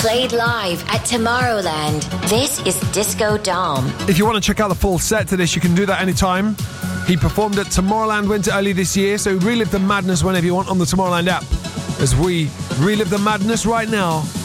Played live at Tomorrowland. This is Disco Dom. If you want to check out the full set to this, you can do that anytime. He performed at Tomorrowland Winter early this year, so relive the madness whenever you want on the Tomorrowland app. As we relive the madness right now